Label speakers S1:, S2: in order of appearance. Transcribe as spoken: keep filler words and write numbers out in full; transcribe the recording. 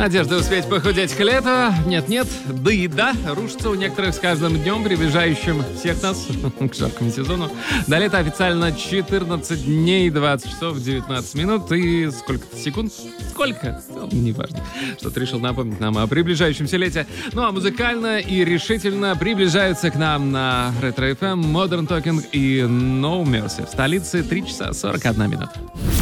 S1: Надежда успеть похудеть к лету. Нет-нет, да и да, рушится у некоторых с каждым днем, приближающим всех нас к жаркому сезону. До лета официально четырнадцать дней, двадцать часов, девятнадцать минут и сколько-то секунд. Сколько? Ну, неважно. Что-то решил напомнить нам о приближающемся лете. Ну а музыкально и решительно приближаются к нам на Ретро эф эм Modern Talking и No Mercy. В столице три часа сорок одна минута.